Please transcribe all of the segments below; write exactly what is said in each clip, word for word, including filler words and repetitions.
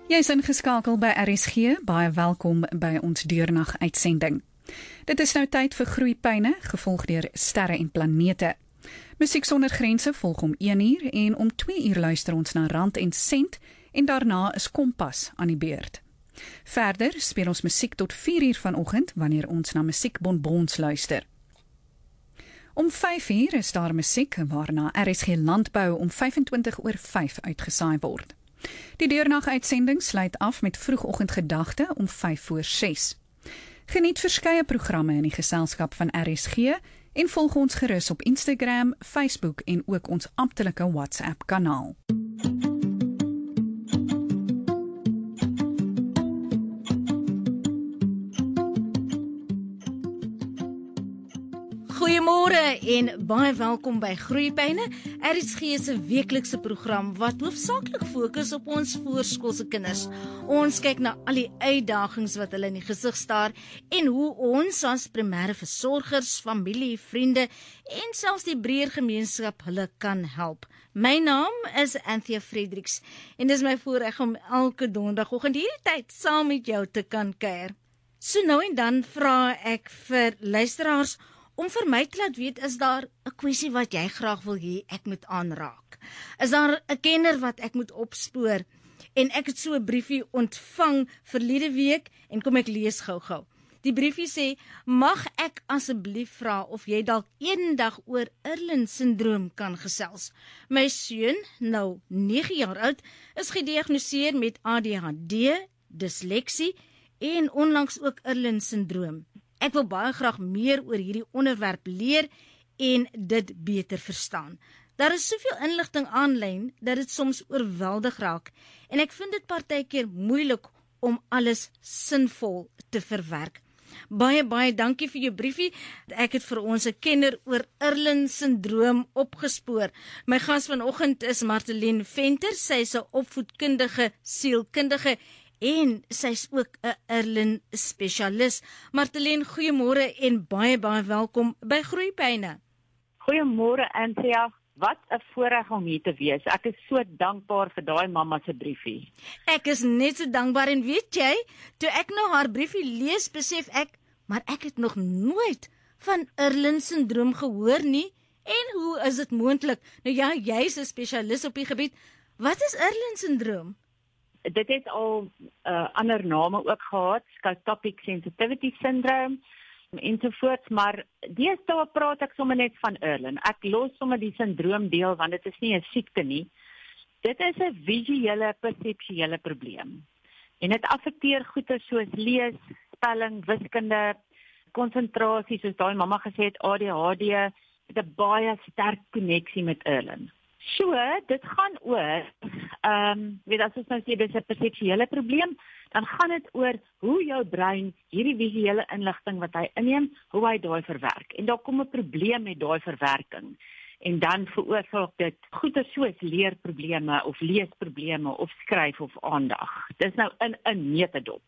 Jy is ingeskakel by R S G, baie welkom by ons deurnag uitsending. Dit is nou tyd vir Groeipyne, gevolg deur Sterre en Planete. Musiek sonder grense volg om een uur en om twee uur luister ons na Rand en Sent en daarna is Kompas aan die beurt. Verder speel ons musiek tot vier uur vanoggend wanneer ons na musiekbonbons luister. Om vyf uur is daar musiek waarna R S G Landbou om vyfentwintig oor vyf uitgesaai word. Die deurnag-uitsending sluit af met vroegoggendgedagte om vyf voor ses. Geniet verskeie programme in die geselskap van R S G en volg ons gerus op Instagram, Facebook en ook ons amptelike WhatsApp-kanaal. Goeiemôre en baie welkom by Groeipyne, R S G se weeklikse program wat hoofsaaklik fokus op ons voorskoolse kinders. Ons kyk na al die uitdagings wat hulle in die gesig staar en hoe ons as primêre versorgers, familie, vriende en selfs die breër gemeenskap hulle kan help. My naam is Anthea Fredericks en dis my voorreg om elke donderdagoggend hierdie tyd saam met jou te kan kuier. So nou en dan vra ek vir luisteraars om vir my te laat weet, is daar 'n kwessie wat jy graag wil hê ek moet aanraak? Is daar 'n kenner wat ek moet opspoor? En ek het so 'n briefie ontvang verlede week en kom ek lees gou-gou. Die briefie sê, mag ek asseblief vra of jy dalk eendag oor Irlen-sindroom kan gesels? My seun, nou nege jaar oud, is gediagnoseer met A D H D, disleksie en onlangs ook Irlen-sindroom. Ek wil baie graag meer oor hierdie onderwerp leer en dit beter verstaan. Daar is soveel inligting aanlyn dat dit soms oorweldig raak en ek vind dit partykeer moeilik om alles sinvol te verwerk. Baie baie dankie vir jou briefie. Ek het vir ons 'n kenner oor Irlen-sindroom opgespoor. My gas vanoggend is Martelien Venter. Sy is 'n opvoedkundige sielkundige en sy's ook 'n Irlen spesialis. Martelien, goeiemôre en baie baie welkom by Groeipyne. Goeiemôre Anthea, wat 'n voorreg om hier te wees. Ek is so dankbaar vir daai mamma se briefie. Ek is net so dankbaar en weet jy, toe ek nou haar briefie lees, besef ek, maar ek het nog nooit van Irlen-sindroom gehoor nie. En hoe is dit moontlik? Nou ja, jy's 'n spesialis op die gebied. Wat is Irlen-sindroom? Dit het al uh, ander name ook gehad, scotopic sensitivity syndrome ensovoorts, maar deesdae praat ek sommer net van Irlen. Ek los sommer die sindroom deel want dit is nie 'n siekte nie. Dit is 'n visuele perseptuele probleem. En dit affekteer goeie soos lees, spelling, wiskunde, konsentrasie, soos daai mamma gesê het, A D H D, met 'n baie sterk koneksie met Irlen. So, dit gaan oor, ehm, um, weet as ons nou sê dis 'n perseptuele probleem, dan gaan dit oor hoe jou brein hierdie visuele inligting wat hy inneem, hoe hy daai verwerk. En daar kom 'n probleem met daai verwerking. En dan veroorsaak dit goeie soos leerprobleme of leesprobleme of skryf of aandag. Dis nou in 'n netedop.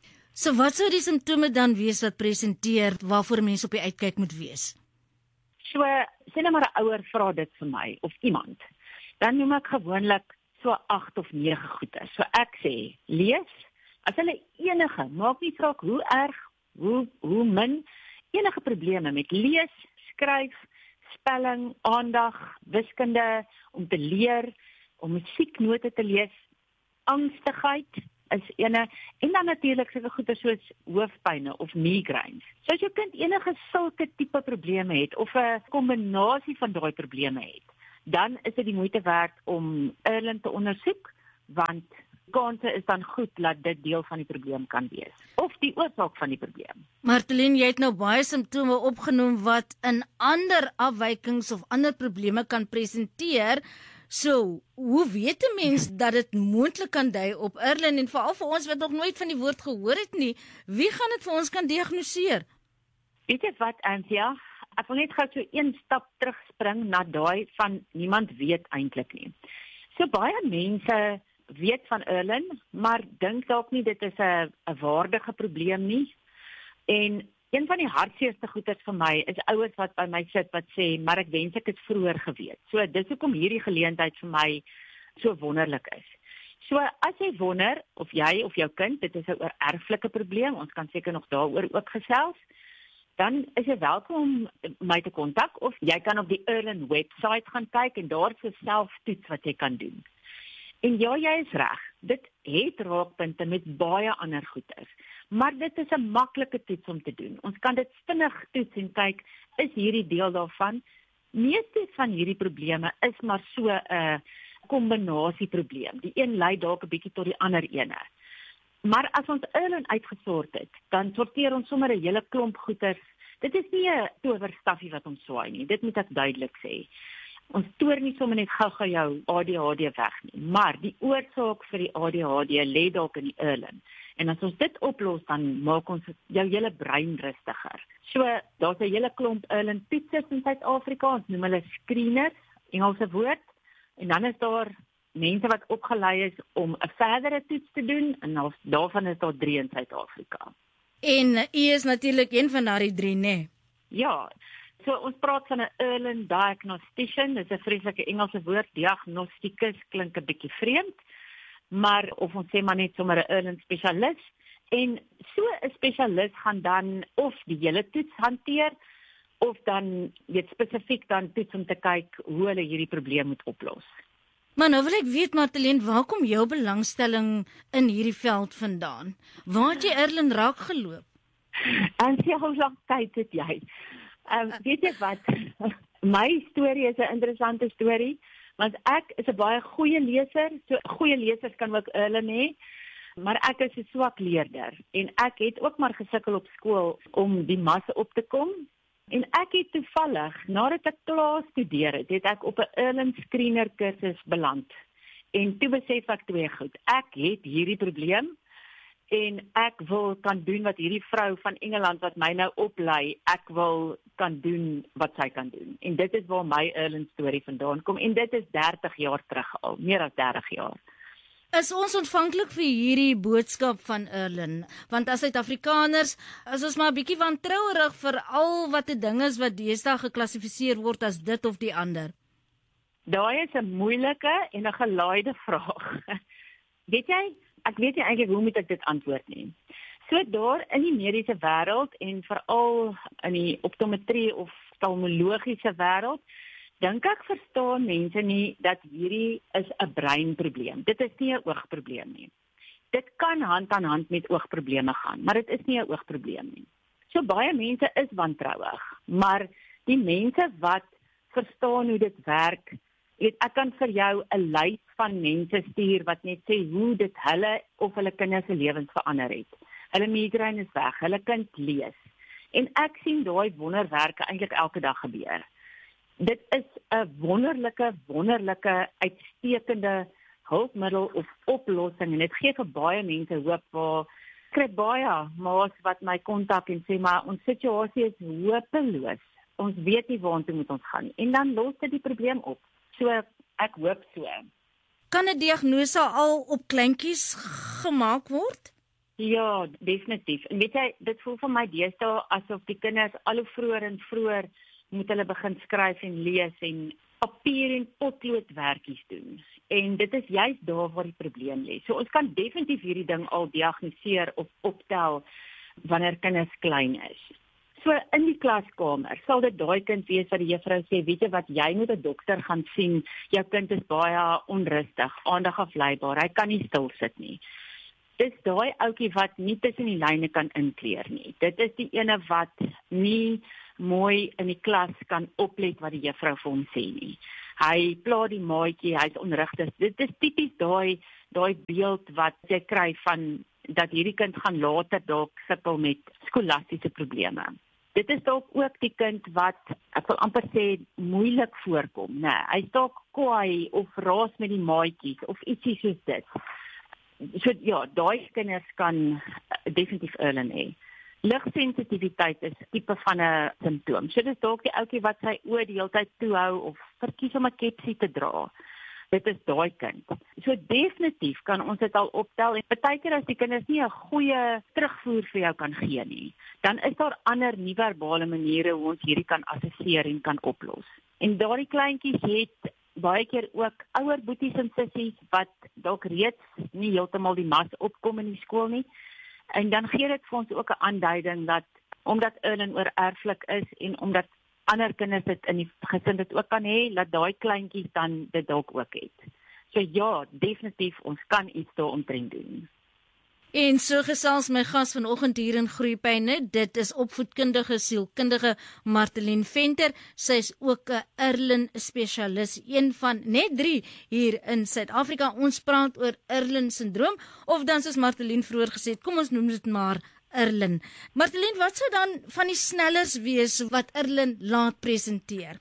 So wat sou die simptome dan wees wat presenteer waarvoor mense op die uitkyk moet wees? So, sê nou maar 'n ouer vra dit vir my, of iemand, dan noem ek gewoonlik so agt of nege goeie. So ek sê, lees, as hulle enige, maak nie saak hoe erg, hoe, hoe min, enige probleme met lees, skryf, spelling, aandag, wiskunde, om te leer, om musieknote te lees, angstigheid, is ene, en dan natuurlik sulke goeie soos hoofpyne of migraines. So as jou kind enige sulke tipe probleme het, of 'n kombinasie van daai probleme het, dan is dit die moeite werd om Irlen te ondersoek, want kanse is dan goed dat dit deel van die probleem kan wees, of die oorsaak van die probleem. Martelien, jy het nou baie simptome opgenoem wat in ander afwykings of ander probleme kan presenteer. So, hoe weet 'n mens dat dit moontlik kan dui op Irlen en veral vir ons wat nog nooit van die woord gehoor het nie, wie gaan dit vir ons kan diagnoseer? Weet jy wat, Anthea? Ek wil net gou so een stap terugspring na daai van niemand weet eintlik nie. So baie mense weet van Irlen, maar dink dalk nie dit is 'n 'n waardige probleem nie. En een van die hartseerste goeters vir my is ouers wat by my sit wat sê, maar ek wens ek het vroeër geweet. So dis hoekom hierdie geleentheid vir my so wonderlik is. So as jy wonder of jy of jou kind, dit is 'n oorerflike probleem, ons kan seker nog daaroor ook gesels, dan is jy welkom om my te kontak of jy kan op die Erlen webwerf gaan kyk en daar is 'n selftoets wat jy kan doen. En ja, jy is reg, dit het raakpunte met baie ander goeters, maar dit is 'n maklike toets om te doen. Ons kan dit vinnig toets en kyk, is hierdie deel daarvan? Meeste van hierdie probleme is maar so 'n uh, kombinasieprobleem. Die een lei dalk 'n bietjie tot die ander ene. Maar as ons Erlen uitgesort het, dan sorteer ons sommer 'n hele klomp goeters. Dit is nie 'n towerstafie wat ons swaai nie, dit moet ek duidelik sê. Ons toer nie sommer net gou-gou jou A D H D weg nie, maar die oorsaak vir die A D H D lê dalk in die Erlen. En as ons dit oplos, dan maak ons jou hele brein rustiger. So, daar's 'n hele klomp Erlen toetsers in Suid-Afrika, ons noem hulle screeners, Engelse woord, en dan is daar mense wat opgelei is om 'n verdere toets te doen, en daarvan is daar drie in Suid-Afrika. En u is natuurlik een van daardie drie, né? Nee? Ja, so ons praat van 'n Erlen diagnostician, dis 'n vreeslike Engelse woord, diagnosticus klink 'n bietjie vreemd, maar of ons sê maar net sommer 'n Erlen spesialis, en so 'n spesialis gaan dan of die hele toets hanteer, of dan weet spesifiek dan toets om te kyk hoe hulle hierdie probleem moet oplos. Maar nou wil ek weet, Martelien, waar kom jou belangstelling in hierdie veld vandaan? Waar het jy Erlen raak geloop? En sy hoe lank tyd het jy? Um, weet jy wat? My storie is 'n interessante storie, want ek is 'n baie goeie leser, so goeie lesers kan ook Erlen hê, maar ek is 'n swak leerder, en ek het ook maar gesukkel op skool om die masse op te kom. En ek het toevallig, nadat ek klaar studeer het, het ek op 'n Erlen screener kursus beland. En toe besef ek twee goed. Ek het hierdie probleem en ek wil kan doen wat hierdie vrou van Engeland wat my nou oplei, ek wil kan doen wat sy kan doen. En dit is waar my Erlen storie vandaan kom, en dit is dertig jaar terug al, meer as dertig jaar. Is ons ontvanklik vir hierdie boodskap van Erlen? Want as Suid-Afrikaners, is ons maar 'n bietjie wantrouerig vir al wat 'n ding is wat deesdae geklassifiseer word as dit of die ander. Daai is 'n moeilike en 'n gelaaide vraag. Weet jy, ek weet nie eintlik hoe moet ek dit antwoord nie. So daar in die mediese wêreld en veral in die optometrie of oftalmologiese wêreld, dink ek verstaan mense nie dat hierdie is 'n breinprobleem. Dit is nie 'n oogprobleem nie. Dit kan hand aan hand met oogprobleme gaan, maar dit is nie 'n oogprobleem nie. So baie mense is wantrouig, maar die mense wat verstaan hoe dit werk, weet, ek kan vir jou 'n lys van mense stuur wat net sê hoe dit hulle of hulle kinders se lewens verander het. Hulle migraine is weg, hulle kind lees. En ek sien daai wonderwerke eintlik elke dag gebeur. Dit is 'n wonderlike, wonderlike, uitstekende hulpmiddel of oplossing, en dit gee vir baie mense hoop. Waar kry baie ma's wat my kontak en sê, maar ons situasie is hopeloos. Ons weet nie waartoe moet ons gaan nie. En dan los dit die probleem op. So ek hoop so. Kan 'n diagnose al op kleintjies gemaak word? Ja, definitief. En weet jy, dit voel vir my deesdae asof die kinders al hoe vroeër en vroeër moet hulle begin skryf en lees en papier en potloodwerkies doen. En dit is juist daar waar die probleem lê. So ons kan definitief hierdie ding al diagnoseer of optel wanneer kinders klein is. So in die klaskamer sal dit daai kind wees wat die juffrou sê, weet jy wat, jy moet 'n dokter gaan sien. Jou kind is baie onrustig, aandag afleibaar, hy kan nie stil sit nie. Dis daai ouetjie wat nie tussen die lyne kan inkleer nie. Dit is die ene wat nie mooi in die klas kan oplet wat die juffrou vir hom sê nie. Hy pla die maatjie, hy's onrustig. Dit is tipies daai daai beeld wat jy kry van dat hierdie kind gaan later dalk sukkel met skolastiese probleme. Dit is dalk ook die kind wat, ek wil amper sê, moeilik voorkom, né? Hy's dalk kwaai of raas met die maatjies of ietsie soos dit. So ja, daai kinders kan definitief Erlen hê. Ligsensitiwiteit is tipe van 'n simptoom. So dis dalk die ouetjie wat sy oë die hele tyd toehou of verkies om 'n kepsie te dra. Dit is daai kind. So definitief kan ons dit al optel, en partykeer as die kinders nie 'n goeie terugvoer vir jou kan gee nie, dan is daar ander nie-verbale maniere hoe ons hierdie kan assesseer en kan oplos. En daardie kleintjies het baie keer ook ouer boeties en sissies wat dalk reeds nie heeltemal die mas opkom in die skool nie. En dan gee dit vir ons ook 'n aanduiding dat omdat Erlen oorerflik is en omdat ander kinders dit in die gesin dit ook kan hê, dat daai kleintjies dan dit dalk ook het. So ja, definitief ons kan iets daaromtrent doen. En so gesels my gas vanoggend hier in Groepyne, dit is opvoedkundige sielkundige Martelien Venter. Sy is ook 'n Erlen spesialis, een van net drie hier in Suid-Afrika. Ons praat oor Erlen syndroom, of dan soos Martelien vroeër gesê het, kom ons noem dit maar Erlen. Martelien, wat sou dan van die snellers wees wat Erlen laat presenteer?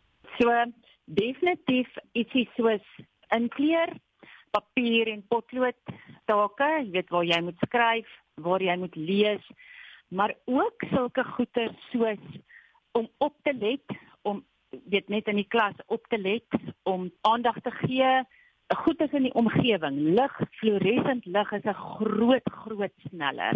So, definitief ietsie soos inkleer, papier en potlood take, jy weet waar jy moet skryf, waar jy moet lees, maar ook sulke goeie soos om op te let, om weet net in die klas op te let, om aandag te gee, goed is in die omgewing, lig, fluoresent lig is 'n groot groot sneller.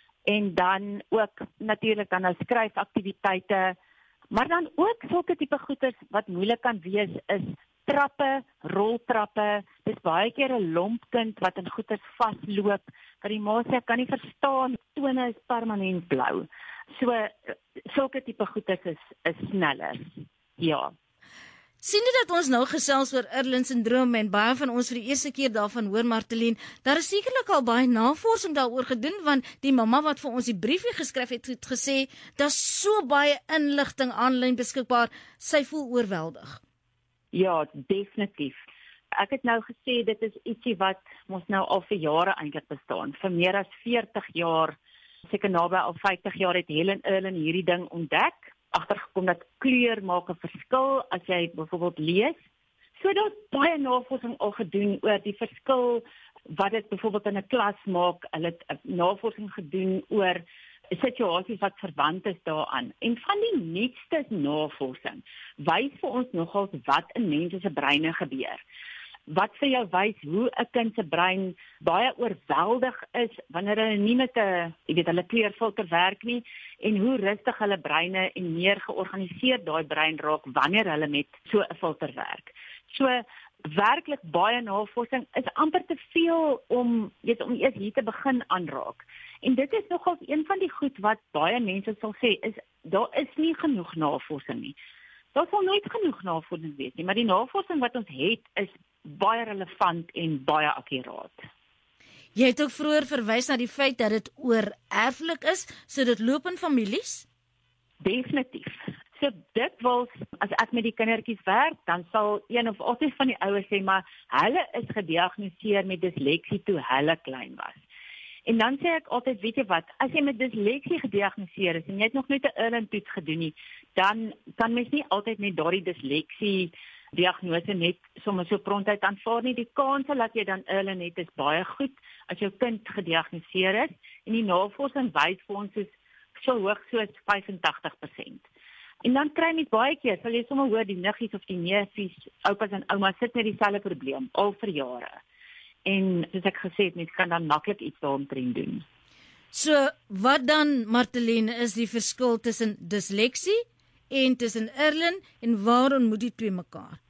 En dan ook natuurlik dan nou skryfaktiwiteite, maar dan ook sulke tipe goeders wat moeilik kan wees is trappe, roltrappe. Dis baie keer 'n lomp kind wat in goeders vasloop, dat die ma sê ek kan nie verstaan, tone is permanent blou. So sulke tipe goeders is is sneller. Ja. Sien jy dat ons nou gesels oor Erlen syndroom en baie van ons vir die eerste keer daarvan hoor, Martelien, daar is sekerlik al baie navorsing daaroor gedoen, want die mamma wat vir ons die briefie geskryf het, het gesê, daar's so baie inligting aanlyn beskikbaar, sy voel oorweldig. Ja, definitief. Ek het nou gesê, dit is ietsie wat ons nou al vir jare eintlik bestaan, vir meer as veertig jaar, seker naby al vyftig jaar het Helen Erlen hierdie ding ontdek, agtergekom dat kleur maak 'n verskil as jy byvoorbeeld lees. So daar's baie navorsing al gedoen oor die verskil wat dit byvoorbeeld in 'n klas maak. Hulle het navorsing gedoen oor situasies wat verwant is daaraan. En van die nuutste navorsing wys vir ons nogals wat in mense se breine gebeur. Wat vir jou wys hoe 'n kind se brein baie oorweldig is wanneer hulle nie met 'n, jy weet, hulle kleurfilter werk nie, en hoe rustig hulle breine en meer georganiseerd daai brein raak wanneer hulle met so 'n filter werk. So werklik baie navorsing is amper te veel om, weet, om eers hier te begin aanraak. En dit is nogals een van die goed wat baie mense sal sê, is daar is nie genoeg navorsing nie. Daar sal nooit genoeg navorsing wees nie, maar die navorsing wat ons het is baie relevant en baie akkuraat. Jy het ook vroeër verwys na die feit dat dit oorerflik is, so dit loop in families? Definitief. So dit was, as ek met die kindertjies werk, dan sal een of altyd van die ouers sê, maar hulle is gediagnoseer met disleksie toe hulle klein was. En dan sê ek altyd, weet jy wat, as jy met disleksie gediagnoseer is, en jy het nog nooit 'n Erlen toets gedoen nie, dan kan mens nie altyd net daardie disleksie diagnose net sommer so prontuit aanvaar nie. Die kanse dat jy dan Erlen het is baie goed as jou kind gediagnoseer is, en die navorsing wys vir ons is so hoog soos vyfentagtig persent. En dan kry mens baie keer, sal jy sommer hoor die niggies of die neefies, oupas en oumas sit met dieselfde probleem al vir jare. En soos ek gesê het, mens kan dan maklik iets daaromtrent doen. So wat dan, Martelien, is die verskil tussen disleksie en tussen Erlen, en waar ontmoet die twee mekaar?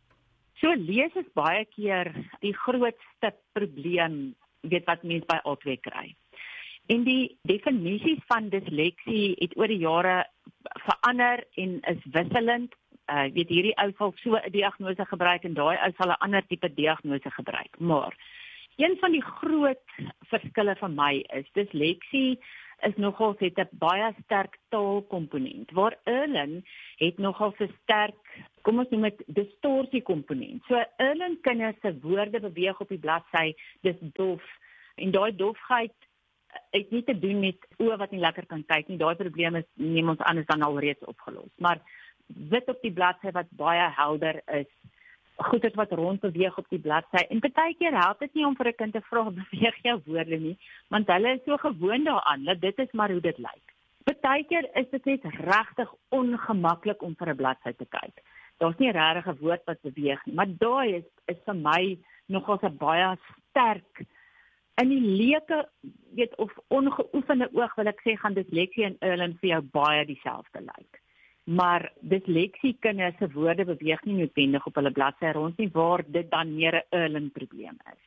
So lees is baie keer die grootste probleem, weet wat mense by albei kry. En die definisies van disleksie het oor die jare verander en is wisselend. Uh, weet hierdie ou sal so 'n diagnose gebruik en daai ou sal 'n ander tipe diagnose gebruik. Maar een van die groot verskille vir my is disleksie is nogal het 'n baie sterk taalkomponent, waar Erlen het nogal 'n sterk, kom ons noem dit distorsie-komponent. So Erlen kinders se woorde beweeg op die bladsy, dis dof. En daai dofheid het nie te doen met oë wat nie lekker kan kyk nie. Daai probleem is neem ons anders dan al reeds opgelos. Maar wit op die bladsy wat baie helder is, goeders wat rond beweeg op die bladsy. En baie keer help dit nie om vir 'n kind te vra beweeg jou woorde nie, want hulle is so gewoond daaraan dat dit is maar hoe dit lyk. Baie keer is dit net regtig ongemaklik om vir 'n bladsy te kyk. Daar's nie regtig 'n woord wat beweeg nie, maar daai is is vir my nogal 'n baie sterk in die leuke, weet, of ongeoefende oog wil ek sê, gaan disleksie en Erlen vir jou baie dieselfde lyk. maar dysleksie kinders se woorde beweeg nie noodwendig op hulle bladsy rond nie, waar dit dan meer 'n Erlen probleem is.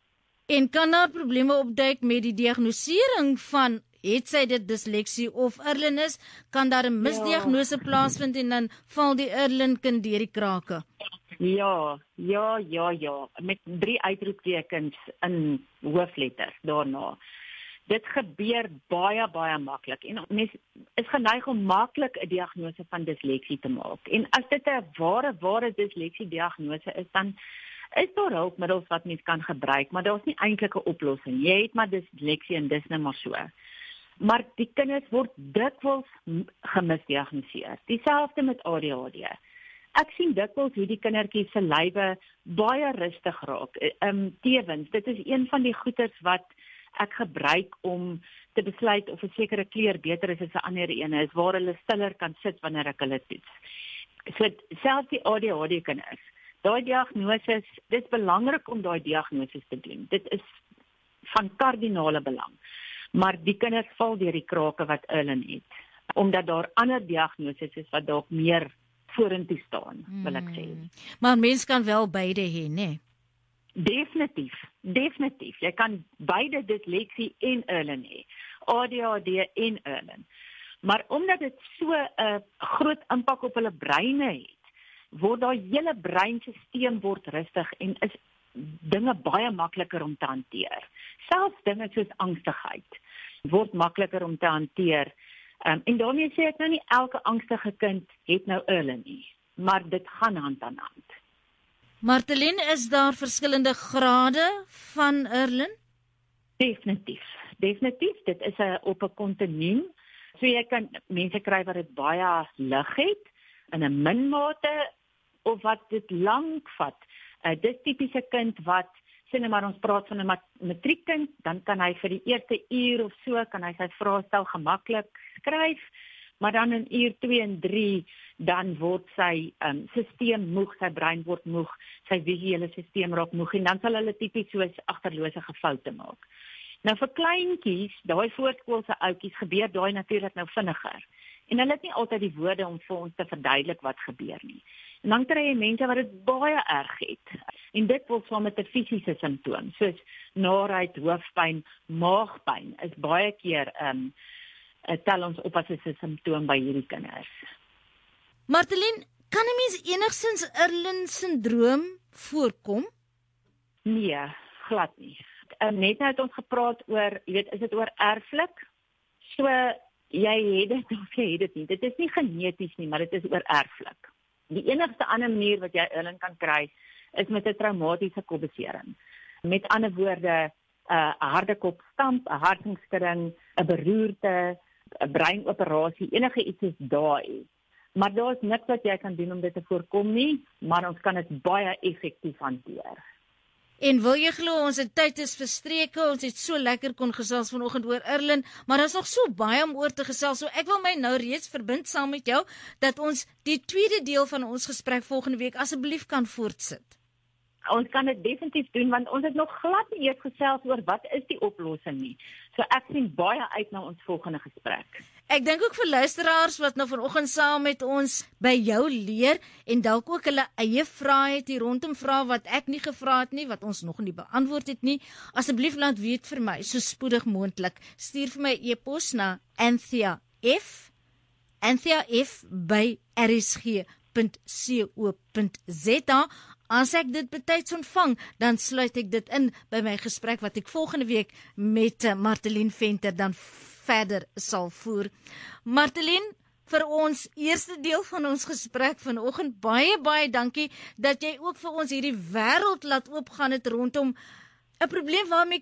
En kan daar probleme opduik met die diagnosering van het sy dit dysleksie of Erlen is? Kan daar 'n misdiagnose ja. plaasvind en dan val die Erlen kind deur die krake? Ja, ja, ja, ja, met drie uitroeptekens in hoofletters daarna. Dit gebeur baie, baie maklik en mens is geneig om maklik 'n diagnose van dysleksie te maak. En as dit 'n ware, ware dysleksie diagnose is, dan is daar hulpmiddels wat mens kan gebruik, maar daar's nie eintlik 'n oplossing. Jy het maar dysleksie en dis net maar so. Maar die kinders word dikwels gemisdiagnoseer. Dieselfde met A D H D. Ek sien dikwels hoe die kindertjies se lywe baie rustig raak. Ehm um, tevens, dit is een van die goeters wat ek gebruik om te besluit of 'n sekere kleur beter is as 'n ander ene is, waar hulle stiller kan sit wanneer ek hulle toets. So selfs die A D H D kinders, daai diagnose, dit is belangrik om daai diagnose te doen. Dit is van kardinale belang. Maar die kinders val deur die krake wat Erlen het, omdat daar ander diagnoses is wat dalk meer vorentoe staan, wil ek sê. Hmm. Maar mens kan wel beide hê, né? Definitief, definitief. Jy kan beide dysleksie en Erlen hê, A D H D en Erlen. Maar omdat dit so 'n uh, groot impak op hulle breine het, word daai hele breinstelsel word rustig en is dinge baie makliker om te hanteer. Selfs dinge soos angstigheid word makliker om te hanteer. Um, en daarmee sê ek nou nie elke angstige kind het nou Erlen nie, maar dit gaan hand aan hand. Martelien, is daar verskillende grade van Erlen? Definitief, definitief. Dit is 'n op 'n kontinuum. So jy kan mense kry wat dit baie lig het in 'n min mate of wat dit lank vat. Uh, dis tipiese kind wat sien maar ons praat van 'n matriekkind, dan kan hy vir die eerste uur of so kan hy sy vraestel gemaklik skryf, maar dan in uur twee en drie dan word sy um, sisteem moeg, sy brein word moeg, sy visuele sisteem raak moeg en dan sal hulle tipies soos agterlosige foute maak. Nou vir kleintjies, daai voorskoolse oudjies gebeur daai natuurlik nou vinniger. En hulle het nie altyd die woorde om vir ons te verduidelik wat gebeur nie. En dan kry jy mense wat dit baie erg het. En dit word saam met 'n fisiese simptoom, soos naarheid, hoofpyn, maagpyn is baie keer um, tel ons op as 'n simptoom by hierdie kinders. Martelien, kan 'n mens enigstens Erlen-sindroom voorkom? Nee, glad nie. Um, net nou het ons gepraat oor, jy weet, is dit oor erflik? So, jy het dit of jy het dit nie. Dit is nie geneties nie, maar dit is oor erflik. Die enigste ander manier wat jy Erlen kan kry, is met 'n traumatiese kopbesering. Met ander woorde, 'n uh, harde kopstamp, 'n hartsingskudding, 'n beroerte, 'n breinoperasie, enige iets is daai. Maar daar is niks wat jy kan doen om dit te voorkom nie, maar ons kan dit baie effektief hanteer. En wil jy glo ons het tyd is verstreke, ons het so lekker kon gesels vanoggend oor Erlen, maar daar is nog so baie om oor te gesels, so ek wil my nou reeds verbind saam met jou, dat ons die tweede deel van ons gesprek volgende week asseblief kan voortsit. Ons kan dit definitief doen, want ons het nog glad nie eers gesels oor wat is die oplossing nie. So ek sien baie uit na ons volgende gesprek. Ek dink ook vir luisteraars wat nou vanoggend saam met ons by jou leer en dalk ook hulle eie vrae het hier rondom vrae wat ek nie gevra het nie, wat ons nog nie beantwoord het nie, asseblief laat weet vir my, so spoedig moontlik. Stuur vir my e-pos na Anthea F, Anthea F by r s g punt co punt z a. As ek dit betyds ontvang, dan sluit ek dit in by my gesprek wat ek volgende week met Martelien Venter dan verder sal voer. Martelien, vir ons eerste deel van ons gesprek vanoggend, baie baie dankie dat jy ook vir ons hierdie wêreld laat oopgaan het rondom 'n probleem waarmee